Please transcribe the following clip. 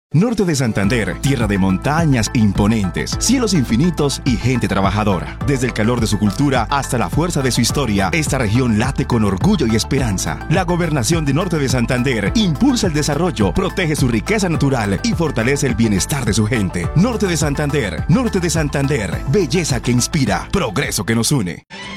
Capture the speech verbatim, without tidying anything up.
Norte de Santander, tierra de montañas imponentes, cielos infinitos y gente trabajadora. Desde el calor de su cultura hasta la fuerza de su historia, esta región late con orgullo y esperanza. La gobernación de Norte de Santander impulsa el desarrollo, protege su riqueza natural y fortalece el bienestar de su gente. Norte de Santander, Norte de Santander, belleza que inspira, progreso que nos une.